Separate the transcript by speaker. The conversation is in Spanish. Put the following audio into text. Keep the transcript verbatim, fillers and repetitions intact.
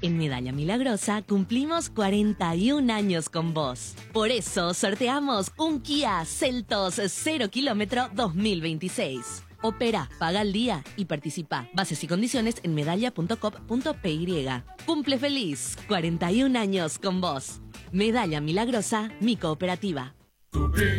Speaker 1: En Medalla Milagrosa cumplimos cuarenta y un años con vos. Por eso sorteamos un Kia Seltos cero kilómetro dos mil veintiséis. Opera, paga al día y participa. Bases y condiciones en medalla punto com punto p y. Cumple feliz, cuarenta y un años con vos. Medalla Milagrosa, mi cooperativa.